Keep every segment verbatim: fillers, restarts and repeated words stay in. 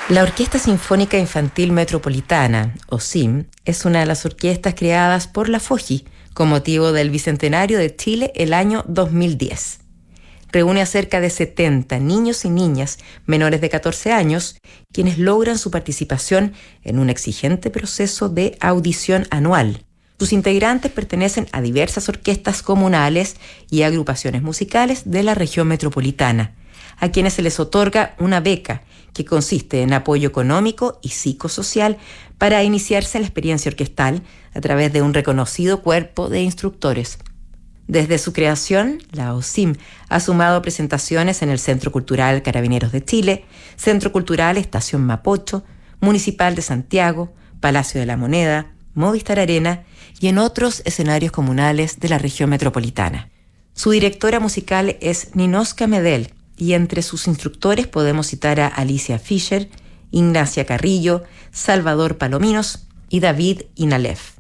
La Orquesta Sinfónica Infantil Metropolitana, o S I M, es una de las orquestas creadas por la FOJI con motivo del Bicentenario de Chile el año dos mil diez. Reúne a cerca de setenta niños y niñas menores de catorce años, quienes logran su participación en un exigente proceso de audición anual. Sus integrantes pertenecen a diversas orquestas comunales y agrupaciones musicales de la región metropolitana, a quienes se les otorga una beca que consiste en apoyo económico y psicosocial para iniciarse en la experiencia orquestal a través de un reconocido cuerpo de instructores. Desde su creación, la O S I M ha sumado presentaciones en el Centro Cultural Carabineros de Chile, Centro Cultural Estación Mapocho, Municipal de Santiago, Palacio de la Moneda, Movistar Arena y en otros escenarios comunales de la región metropolitana. Su directora musical es Ninoska Medel, y entre sus instructores podemos citar a Alicia Fischer, Ignacia Carrillo, Salvador Palominos y David Inalef.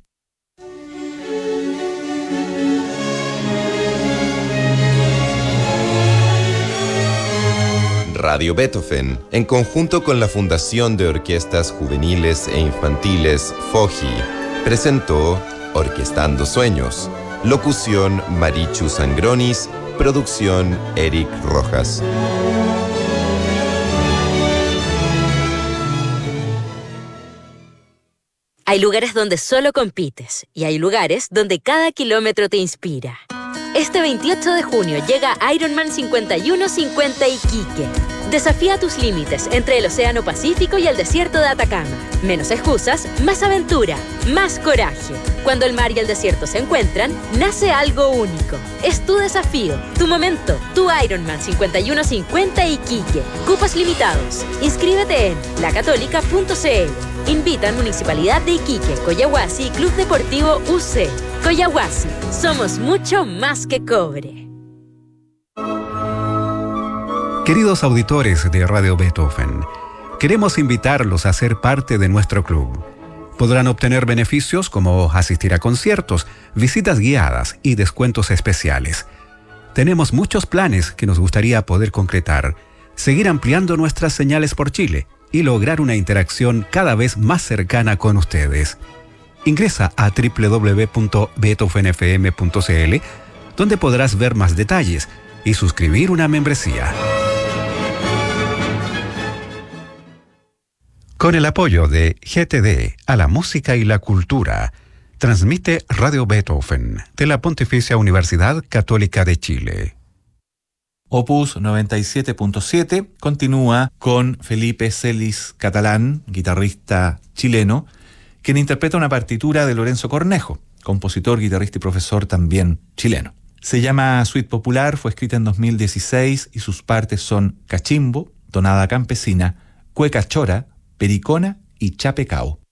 Radio Beethoven, en conjunto con la Fundación de Orquestas Juveniles e Infantiles FOJI, presentó Orquestando Sueños. Locución Marichu Sangronis. Producción Eric Rojas. Hay lugares donde solo compites y hay lugares donde cada kilómetro te inspira. Este veintiocho de junio llega Ironman cincuenta y uno cincuenta Iquique. Desafía tus límites entre el Océano Pacífico y el desierto de Atacama. Menos excusas, más aventura, más coraje. Cuando el mar y el desierto se encuentran, nace algo único. Es tu desafío, tu momento, tu Ironman cincuenta y uno cincuenta Iquique. Cupos limitados. Inscríbete en la católica punto c l. Invitan Municipalidad de Iquique, Coyahuasi y Club Deportivo U C. Coyahuasi, somos mucho más que cobre. Queridos auditores de Radio Beethoven, queremos invitarlos a ser parte de nuestro club. Podrán obtener beneficios como asistir a conciertos, visitas guiadas y descuentos especiales. Tenemos muchos planes que nos gustaría poder concretar, seguir ampliando nuestras señales por Chile y lograr una interacción cada vez más cercana con ustedes. Ingresa a doble u doble u doble u punto beethoven f m punto c l, donde podrás ver más detalles y suscribir una membresía. Con el apoyo de G T D a la música y la cultura, transmite Radio Beethoven de la Pontificia Universidad Católica de Chile. Opus noventa y siete punto siete continúa con Felipe Celis Catalán, guitarrista chileno, quien interpreta una partitura de Lorenzo Cornejo, compositor, guitarrista y profesor también chileno. Se llama Suite Popular, fue escrita en dos mil dieciséis y sus partes son cachimbo, tonada campesina, cueca chora, pericona y chapecao.